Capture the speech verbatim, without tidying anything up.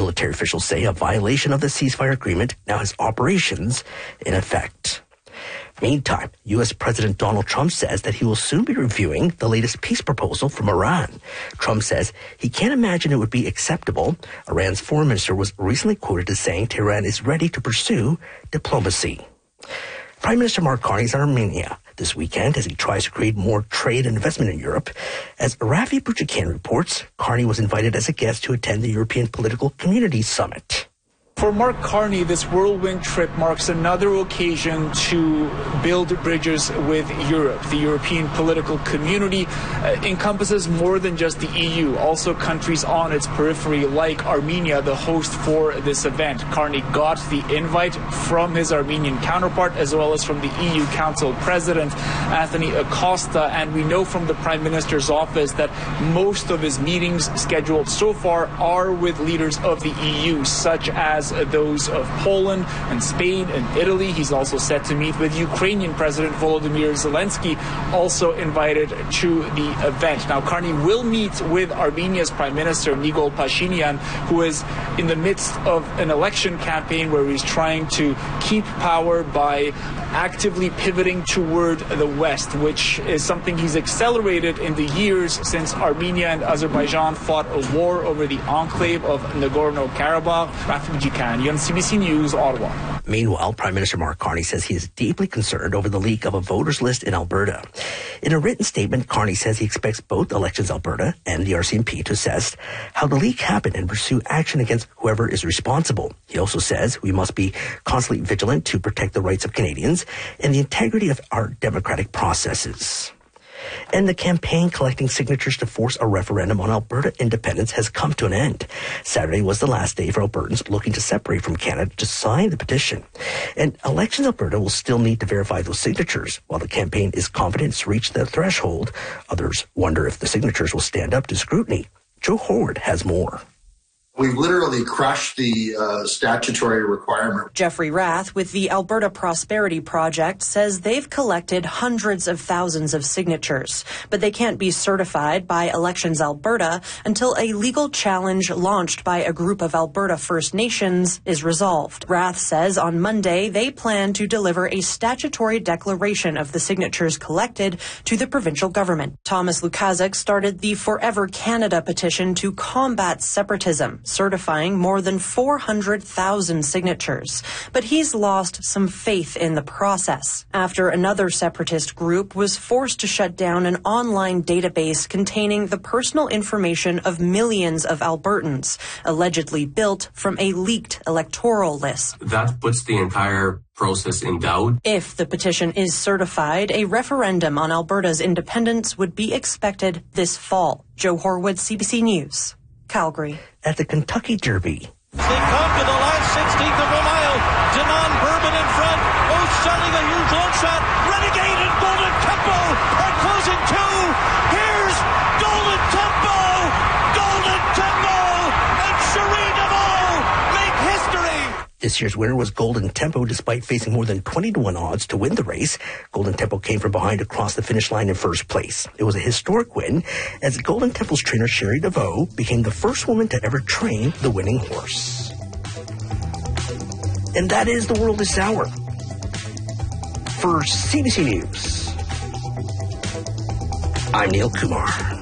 Military officials say a violation of the ceasefire agreement now has operations in effect. Meantime, U S President Donald Trump says that he will soon be reviewing the latest peace proposal from Iran. Trump says he can't imagine it would be acceptable. Iran's foreign minister was recently quoted as saying Tehran is ready to pursue diplomacy. Prime Minister Mark Carney is in Armenia this weekend as he tries to create more trade and investment in Europe. As Rafi Bouchikyan reports, Carney was invited as a guest to attend the European Political Community Summit. For Mark Carney, this whirlwind trip marks another occasion to build bridges with Europe. The European political community uh, encompasses more than just the E U, also countries on its periphery like Armenia, the host for this event. Carney got the invite from his Armenian counterpart as well as from the E U Council President, Anthony Acosta, and we know from the Prime Minister's office that most of his meetings scheduled so far are with leaders of the E U, such as those of Poland and Spain and Italy. He's also set to meet with Ukrainian President Volodymyr Zelensky, also invited to the event. Now, Carney will meet with Armenia's Prime Minister Nikol Pashinyan, who is in the midst of an election campaign where he's trying to keep power by actively pivoting toward the West, which is something he's accelerated in the years since Armenia and Azerbaijan fought a war over the enclave of Nagorno-Karabakh. Rafi Bouchikyan, U N C B C News, Ottawa. Meanwhile, Prime Minister Mark Carney says he is deeply concerned over the leak of a voters list in Alberta. In a written statement, Carney says he expects both Elections Alberta and the R C M P to assess how the leak happened and pursue action against whoever is responsible. He also says we must be constantly vigilant to protect the rights of Canadians and the integrity of our democratic processes. And the campaign collecting signatures to force a referendum on Alberta independence has come to an end. Saturday was the last day for Albertans looking to separate from Canada to sign the petition. And Elections Alberta will still need to verify those signatures. While the campaign is confident it's reached the threshold, others wonder if the signatures will stand up to scrutiny. Joe Horwood has more. We've literally crushed the uh, statutory requirement. Jeffrey Rath with the Alberta Prosperity Project says they've collected hundreds of thousands of signatures, but they can't be certified by Elections Alberta until a legal challenge launched by a group of Alberta First Nations is resolved. Rath says on Monday they plan to deliver a statutory declaration of the signatures collected to the provincial government. Thomas Lukaszuk started the Forever Canada petition to combat separatism, certifying more than four hundred thousand signatures. But he's lost some faith in the process after another separatist group was forced to shut down an online database containing the personal information of millions of Albertans, allegedly built from a leaked electoral list. That puts the entire process in doubt. If the petition is certified, a referendum on Alberta's independence would be expected this fall. Joe Horwood, C B C News, Calgary. At the Kentucky Derby. They come to the last sixteenth of a mile. Denon Bourbon in front. Oath selling a huge long shot. Renegade and Golden Tempo are closing two. Here's Golden Tempo. Golden Tempo and Cherie DeVaux make history. This year's winner was Golden Tempo, despite facing more than twenty to one odds to win the race. Golden Tempo came from behind to cross the finish line in first place. It was a historic win, as Golden Tempo's trainer Cherie DeVaux became the first woman to ever train the winning horse. And that is the world this hour. For C B C News, I'm Neil Kumar.